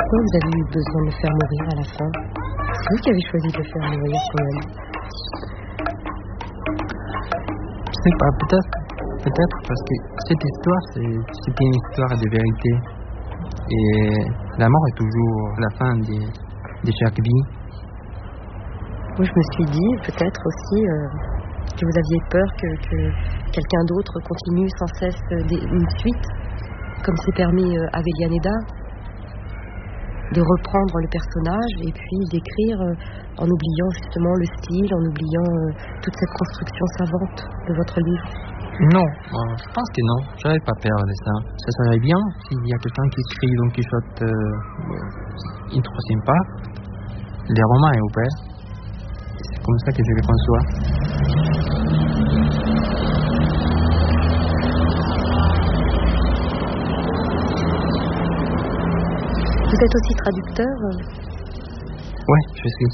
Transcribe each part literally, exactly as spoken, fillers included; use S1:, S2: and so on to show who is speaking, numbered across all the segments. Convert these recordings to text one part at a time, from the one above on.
S1: Pourquoi vous avez eu besoin de le faire mourir à la fin? C'est vous qui avez choisi de le faire mourir quand même.
S2: Je sais pas, peut-être, peut-être parce que cette histoire, c'est, c'était une histoire de vérité. Et la mort est toujours la fin de, de chaque vie.
S1: Moi, je me suis dit, peut-être aussi, euh, que vous aviez peur que, que quelqu'un d'autre continue sans cesse des, une suite, comme c'est permis à Avellaneda, de reprendre le personnage et puis d'écrire euh, en oubliant justement le style, en oubliant euh, toute cette construction savante de votre livre.
S2: Non, euh, je pense que non. J'avais pas peur de ça. Ça serait bien s'il y a quelqu'un qui écrit Don Quichotte euh, une troisième part. Les romans est ouvert. C'est comme ça que je le conçois.
S1: Vous êtes aussi traducteur?
S2: Oui, je suis.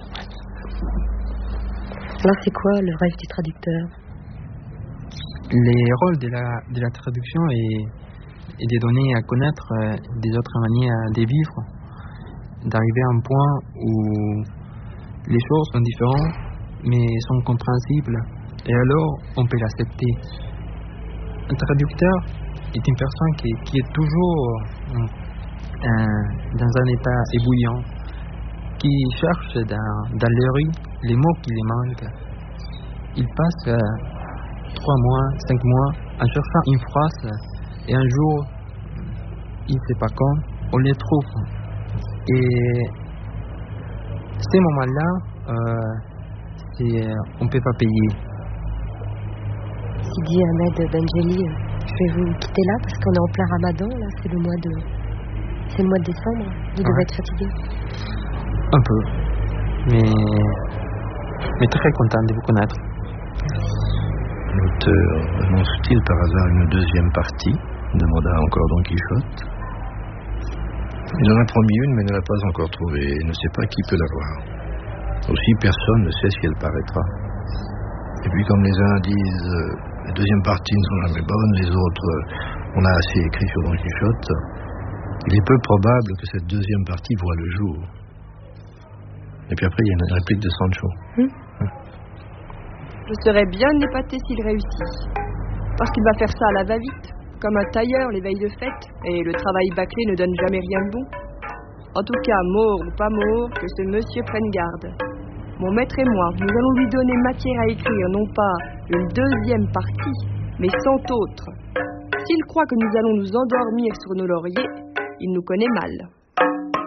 S1: Là, c'est quoi le rêve du traducteur?
S2: Les rôles de la, de la traduction est, est de donner à connaître euh, des autres manières de vivre, d'arriver à un point où les choses sont différentes, mais sont compréhensibles, et alors on peut l'accepter. Un traducteur est une personne qui, qui est toujours euh, dans un état ébouillant, qui cherche dans, dans les rues les mots qui lui manquent. Il passe euh, trois mois, cinq mois en cherchant une phrase, et un jour, il ne sait pas quand, on les trouve. Et ces moments-là, euh, c'est, on ne peut pas payer.
S1: Sidi Ahmed Benjelli, je vais vous quitter là parce qu'on est en plein ramadan, là, c'est le mois de, c'est le mois de décembre. Vous devez
S2: Ouais.
S1: être fatigué.
S2: Un peu, mais, mais très content de vous connaître.
S3: L'auteur annonce-t-il par hasard une deuxième partie? Demanda encore Don Quichotte. Il en a promis une, mais ne l'a pas encore trouvée et ne sait pas qui peut l'avoir. Aussi, personne ne sait si elle paraîtra. Et puis, comme les uns disent, euh, les deuxièmes parties ne sont jamais bonnes, les autres, euh, on a assez écrit sur Don Quichotte, il est peu probable que cette deuxième partie voie le jour. Et puis après, il y a une réplique de Sancho.
S1: Hum.
S4: Je serais bien épaté s'il réussit. Parce qu'il va faire ça à la va-vite, comme un tailleur les veilles de fête, et le travail bâclé ne donne jamais rien de bon. En tout cas, mort ou pas mort, que ce monsieur prenne garde. Mon maître et moi, nous allons lui donner matière à écrire, non pas une deuxième partie, mais cent autres. S'il croit que nous allons nous endormir sur nos lauriers, il nous connaît mal.